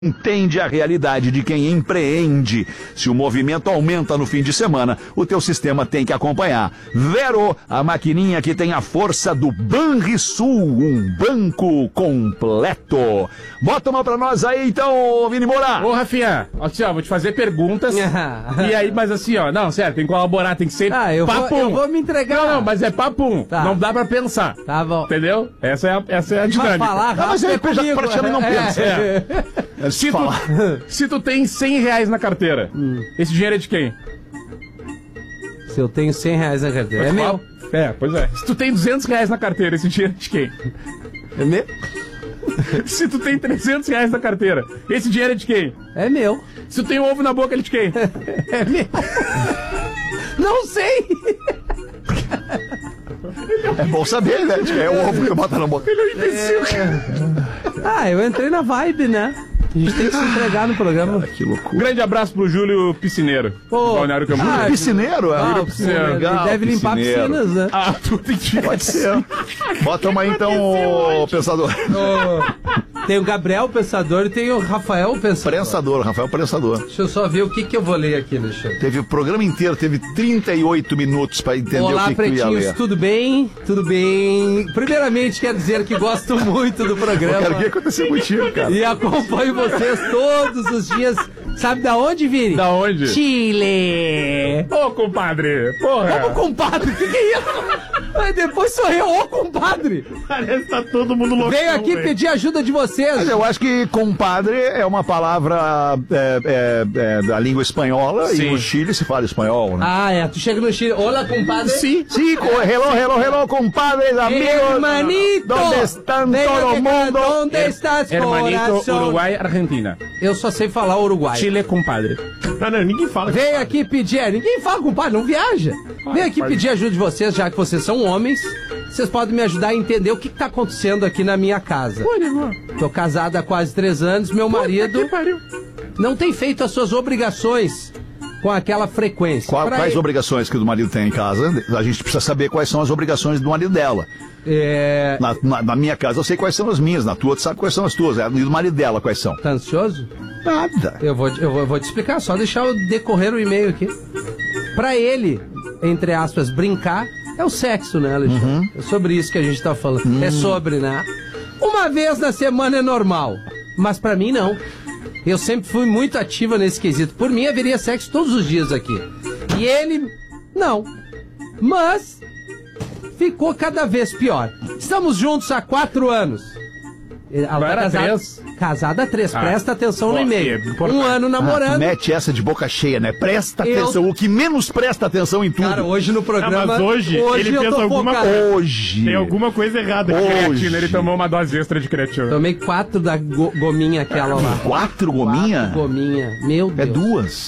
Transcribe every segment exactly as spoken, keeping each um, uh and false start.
Entende a realidade de quem empreende. Se o movimento aumenta no fim de semana, o teu sistema tem que acompanhar. Vero, a maquininha que tem a força do Banrisul, um banco completo. Bota uma pra nós aí então, Vini Moura. Ô, Rafinha, assim, ó, vou te fazer perguntas. E aí, mas assim, ó, não, sério, tem que colaborar, tem que ser ah, eu papum. Vou, eu vou me entregar. Não, não, mas é papum. Tá. Não dá pra pensar. Tá bom. Entendeu? Essa é a, essa é a dinâmica. Mas falar rápido, mas aí, é comigo, praticamente não pensa. É. É. Se, tu, se tu tem cem reais na carteira, hum. esse dinheiro é de quem? Se eu tenho cem reais na carteira, é meu. É, pois é. Se tu tem duzentos reais na carteira, esse dinheiro é de quem? É meu. Se tu tem trezentos reais na carteira, esse dinheiro é de quem? É meu. Se tu tem ovo na boca, ele é de quem? É meu. Não sei. É bom saber, né? É o ovo que bota na boca. Ele é um imbecil. É... Ah, eu entrei na vibe, né? A gente tem que se entregar no programa. Cara, que loucura. Grande abraço pro Júlio Piscineiro. Pô, Balneário Camboriú. Ah, piscineiro? Ah, Júlio Piscineiro. Legal, Ele deve limpar piscineiro. piscinas, né? Ah, tu tem que... Pode ser. Bota uma aí então, o pensador. Oh, tem o Gabriel Pensador e tem o Rafael Pensador. Prensador, Rafael Prensador. Deixa eu só ver o que, que eu vou ler aqui, Alexandre. Teve o programa inteiro, teve trinta e oito minutos pra entender Olá, o que, que tu ia pretinhos, ler. tudo bem? Tudo bem? Primeiramente, quero dizer que gosto muito do programa. Eu quero ver o que aconteceu contigo, cara. E acompanho vocês todos os dias. Sabe da onde, Vini? Da onde? Chile! Ô, compadre! Porra! Como compadre? O que, que é isso? Mas depois sou eu, ô compadre! Parece que tá todo mundo louco. Venho aqui véio. pedir ajuda de vocês. Mas eu acho que compadre é uma palavra é, é, é, da língua espanhola. Sim. E no Chile se fala espanhol, né? Ah, é. Tu chega no Chile. Olá, compadre. Sim. Sim, hello, hello, hello, compadres, amigos. Hermanito. Onde estão Venho todo de mundo? Onde Her estás, Hermanito, coração? Uruguai, Argentina. Eu só sei falar Uruguai. Chile, compadre. Não, não, ninguém fala. Vem aqui pedir. É, ninguém fala, compadre, não viaja. Vem aqui pedir ajuda de vocês, já que vocês são homens. Vocês podem me ajudar a entender o que, que tá acontecendo aqui na minha casa. Tô casada há quase três anos, meu marido não tem feito as suas obrigações com aquela frequência. Qual, quais ele... obrigações que o marido tem em casa? A gente precisa saber quais são as obrigações do marido dela. É... Na, na, na minha casa eu sei quais são as minhas, na tua tu sabe quais são as tuas, e do marido dela quais são. Tá ansioso? Nada. Eu vou, eu vou, eu vou te explicar, só deixar eu decorrer o e-mail aqui. Pra ele, entre aspas, brincar, é o sexo, né, Alexandre? Uhum. É sobre isso que a gente tá falando. Uhum. É sobre, né? Uma vez na semana é normal, mas pra mim não. Eu sempre fui muito ativa nesse quesito. Por mim, haveria sexo todos os dias aqui. E ele, não. Mas ficou cada vez pior. Estamos juntos há quatro anos. Ela tá casada, casada há três. Ah, Presta atenção no e-mail. Um ano namorando. Ah, mete essa de boca cheia, né? Presta eu... atenção. O que menos presta atenção em tudo. Cara, hoje no programa... Ah, mas hoje, hoje ele fez alguma coisa... Hoje. Tem alguma coisa errada com creatina. Ele tomou uma dose extra de creatina. Tomei quatro da go gominha aquela lá. Quatro gominha? Quatro gominha. Meu Deus. É duas.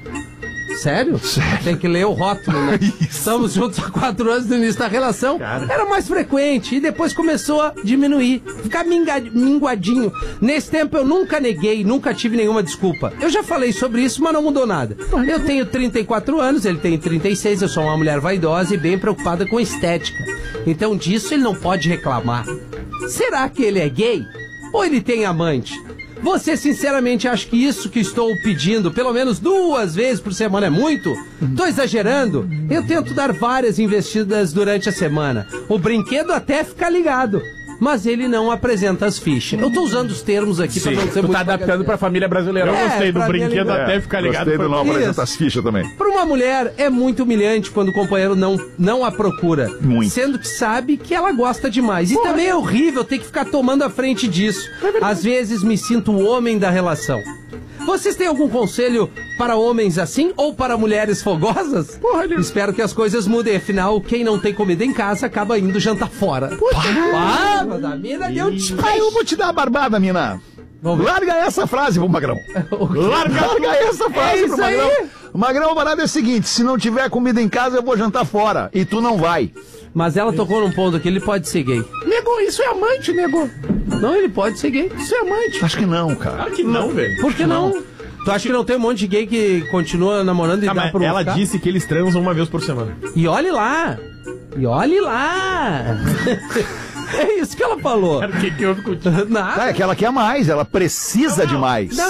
Sério? Sério? Tem que ler o rótulo, né? Estamos juntos há quatro anos no início da relação. Cara. Era mais frequente e depois começou a diminuir, ficar minguadinho. Nesse tempo eu nunca neguei, nunca tive nenhuma desculpa. Eu já falei sobre isso, mas não mudou nada. Eu tenho trinta e quatro anos, ele tem trinta e seis, eu sou uma mulher vaidosa e bem preocupada com estética. Então disso ele não pode reclamar. Será que ele é gay? Ou ele tem amante? Você sinceramente acha que isso que estou pedindo, pelo menos duas vezes por semana, é muito? Tô exagerando? Eu tento dar várias investidas durante a semana. O brinquedo até fica ligado, mas ele não apresenta as fichas. Eu tô usando os termos aqui para não ser tu muito... tá adaptando pra família brasileira. É, eu gostei do brinquedo até ficar ligado. Gostei do não Isso. apresenta as fichas também. Para uma mulher é muito humilhante quando o companheiro não, não a procura. Muito. Sendo que sabe que ela gosta demais. E Porra. também é horrível ter que ficar tomando a frente disso. É Às vezes me sinto o homem da relação. Vocês têm algum conselho para homens assim ou para mulheres fogosas? Porra, espero que as coisas mudem. Afinal, quem não tem comida em casa acaba indo jantar fora. Ah, mas a mina deu de... Ah, eu vou te dar a barbada, mina. Larga essa frase pro Magrão. Larga, Larga essa frase é pro Magrão. Aí? O Magrão, a parada é o seguinte, se não tiver comida em casa, eu vou jantar fora. E tu não vai. Mas ela tocou num ponto que ele pode ser gay. Nego, isso é amante, nego. Não, ele pode ser gay. Isso é amante. Acho que não, cara. Claro que não, velho. Por que não? não? Tu acha que não tem um monte de gay que continua namorando e ah, dá pra ela ficar? disse que eles transam uma vez por semana. E olhe lá. E olhe lá. É isso que ela falou. O que que houve contigo? Tá, é que ela quer mais, ela precisa de mais. Não,